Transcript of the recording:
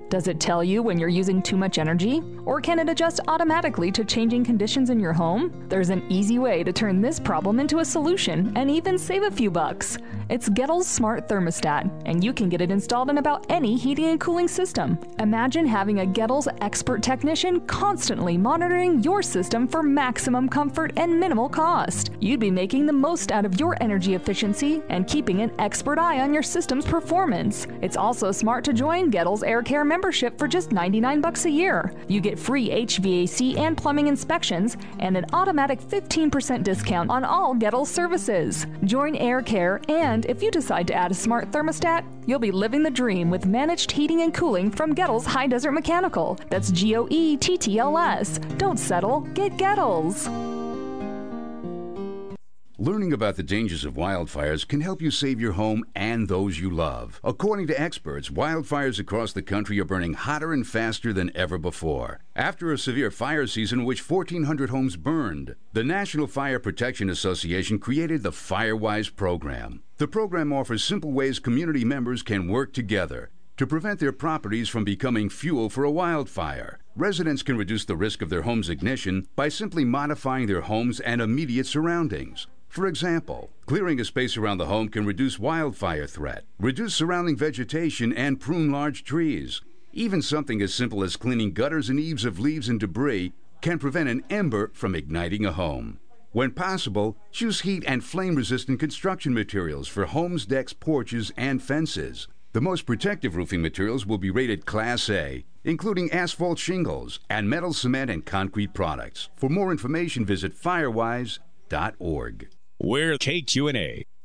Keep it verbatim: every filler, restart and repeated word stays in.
Does it tell you when you're using too much energy? Or can it adjust automatically to changing conditions in your home? There's an easy way to turn this problem into a solution and even save a few bucks. It's Gettle's Smart Thermostat, and you can get it installed in about any heating and cooling system. Imagine having a Gettle's expert technician constantly monitoring your system for maximum comfort and minimal cost. You'd be making the most out of your energy efficiency and keeping an expert eye on your system's performance. It's also smart to join Gettle's Air Care membership for just ninety-nine bucks a year. You get free H V A C and plumbing inspections and an automatic fifteen percent discount on all Gettle's services. Join Air Care, and if you decide to add a smart thermostat, you'll be living the dream with managed heating and cooling from Gettle's High Desert Mechanical. That's G O E T T L S. Don't settle, get Gettle's. Learning about the dangers of wildfires can help you save your home and those you love. According to experts, wildfires across the country are burning hotter and faster than ever before. After a severe fire season in which fourteen hundred homes burned, the National Fire Protection Association created the FireWise program. The program offers simple ways community members can work together to prevent their properties from becoming fuel for a wildfire. Residents can reduce the risk of their home's ignition by simply modifying their homes and immediate surroundings. For example, clearing a space around the home can reduce wildfire threat, reduce surrounding vegetation, and prune large trees. Even something as simple as cleaning gutters and eaves of leaves and debris can prevent an ember from igniting a home. When possible, choose heat and flame-resistant construction materials for homes, decks, porches, and fences. The most protective roofing materials will be rated Class A, including asphalt shingles and metal, cement, and concrete products. For more information, visit firewise dot org. We're K Q and A,